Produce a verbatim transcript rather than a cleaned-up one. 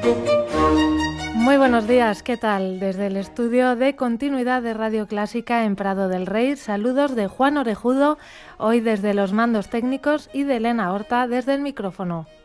Muy buenos días, ¿qué tal? Desde el estudio de continuidad de Radio Clásica en Prado del Rey, saludos de Juan Orejudo, hoy desde los mandos técnicos y de Elena Horta desde el micrófono.